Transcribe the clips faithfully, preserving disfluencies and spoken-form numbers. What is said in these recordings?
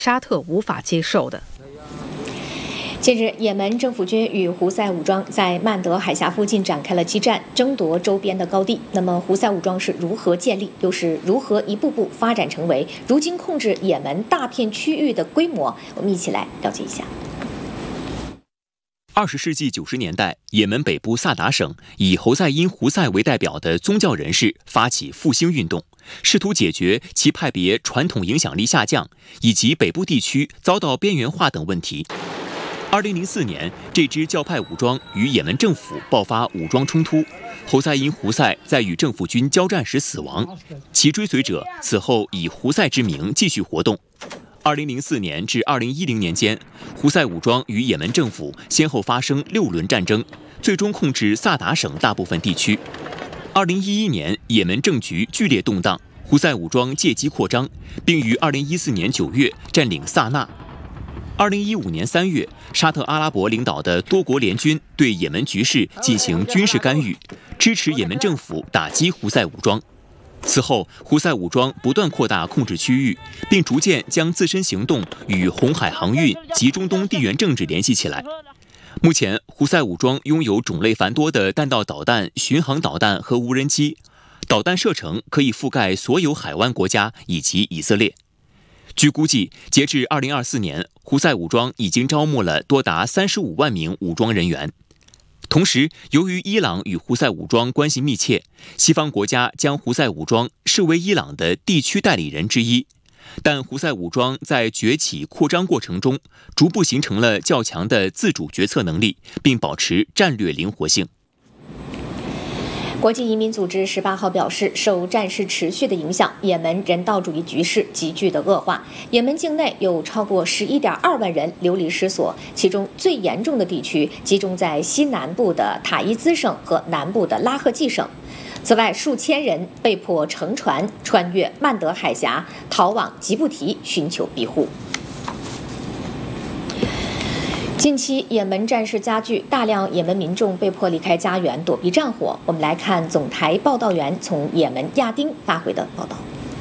沙特无法接受的。 近日，也门政府军与胡塞武装在曼德海峡附近展开了激战，争夺周边的高地。那么，胡塞武装是如何建立，又是如何一步步发展成为如今控制也门大片区域的规模？我们一起来了解一下。 二十世纪九十年代，也门北部萨达省以侯赛因·胡塞为代表的宗教人士发起复兴运动，试图解决其派别传统影响力下降以及北部地区遭到边缘化等问题。二零零四年，这支教派武装与也门政府爆发武装冲突，侯赛因·胡塞在与政府军交战时死亡，其追随者此后以胡塞之名继续活动。二零零四年至二零一零年间，胡塞武装与也门政府先后发生六轮战争，最终控制萨达省大部分地区。二零一一年，也门政局剧烈动荡，胡塞武装借机扩张，并于二零一四年九月占领萨那。二零一五年三月，沙特阿拉伯领导的多国联军对也门局势进行军事干预，支持也门政府打击胡塞武装。此后，胡塞武装不断扩大控制区域，并逐渐将自身行动与红海航运及中东地缘政治联系起来。目前，胡塞武装拥有种类繁多的弹道导弹、巡航导弹和无人机，导弹射程可以覆盖所有海湾国家以及以色列。据估计，截至二零二四年，胡塞武装已经招募了多达三十五万名武装人员。同时，由于伊朗与胡塞武装关系密切，西方国家将胡塞武装视为伊朗的地区代理人之一。但胡塞武装在崛起扩张过程中，逐步形成了较强的自主决策能力，并保持战略灵活性。 国际移民组织十八号表示，受战事持续的影响，也门人道主义局势急剧的恶化。也门境内有超过十一点二万人流离失所，其中最严重的地区集中在西南部的塔伊兹省和南部的拉赫季省。此外，数千人被迫乘船穿越曼德海峡，逃往吉布提寻求庇护。近期也门战事加剧，大量也门民众被迫离开家园躲避战火。我们来看总台报道员从也门亚丁发回的报道。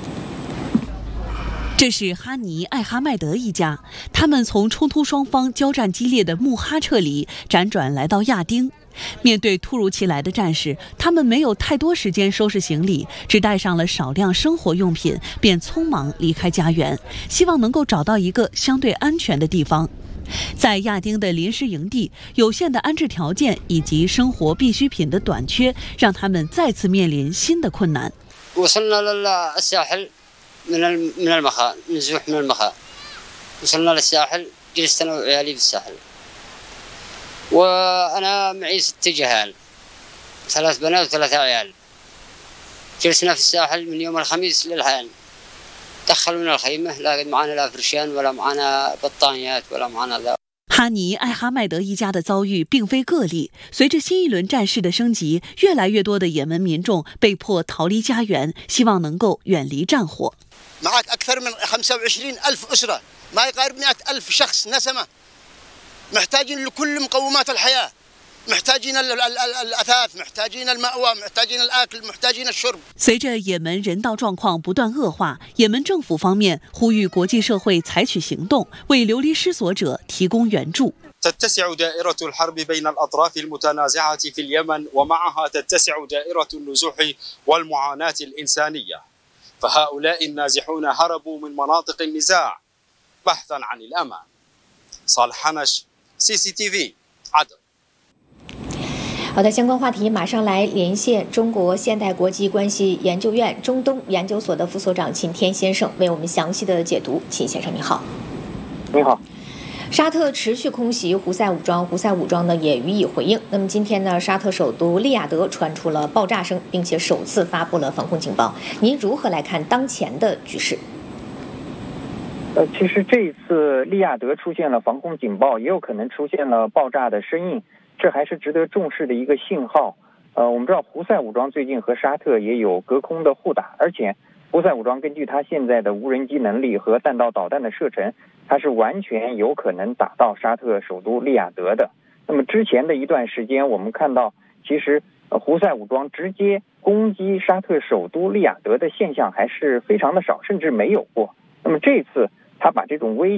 这是哈尼·艾哈迈德一家，他们从冲突双方交战激烈的穆哈彻里辗转来到亚丁。面对突如其来的战事，他们没有太多时间收拾行李，只带上了少量生活用品，便匆忙离开家园，希望能够找到一个相对安全的地方。在亚丁的临时营地，有限的安置条件以及生活必需品的短缺，让他们再次面临新的困难。 وصلنا للساحل من من المخا نزوح من المخا وصلنا للساحل جلست أنا وعيالي في الساحل وأنا معي ست جهال ثلاث بنات وثلاثة عيال جلسنا في الساحل من يوم الخميس للحين دخلونا الخيمة لا معنا لا فرشان ولا معنا بطانيات ولا معنا ذا。 哈尼·艾哈迈德一家的遭遇并非个例，随着新一轮战事的升级，越来越多的也门民众被迫逃离家园，希望能够远离战火。 معك أكثر من خمسة وعشرين ألف أسرة ما يقارب مئة ألف شخص نسمة محتاجين لكل مقومات الحياة محتاجين الأثاث محتاجين المأوى محتاجين الأكل محتاجين الشرب。 随着也门人道状况不断恶化，也门政府方面呼吁国际社会采取行动，为流离失所者提供援助。 تتسع دائرة الحرب بين الأطراف المتنازعة في اليمن ومعها تتسع دائرة النزوح والمعاناة الإنسانية فهؤلاء النازحون هربوا من مناطق النزاع بحثا عن الأمان. صالح حنش سي سي تي في عدن。 好的，相关话题马上来连线中国现代国际关系研究院中东研究所的副所长秦天先生，为我们详细的解读。秦先生你好。 你好。 沙特持续空袭胡塞武装，胡塞武装呢也予以回应。那么今天呢，沙特首都利雅得传出了爆炸声，并且首次发布了防空警报。您如何来看当前的局势？ 呃，其实这一次利雅得出现了防空警报，也有可能出现了爆炸的声音。这还是值得重视的一个信号。呃，我们知道胡塞武装最近和沙特也有隔空的互打，而且胡塞武装根据它现在的无人机能力和弹道导弹的射程，它是完全有可能打到沙特首都利雅得的。那么之前的一段时间，我们看到其实、呃、胡塞武装直接攻击沙特首都利雅得的现象还是非常的少，甚至没有过。那么这次他把这种威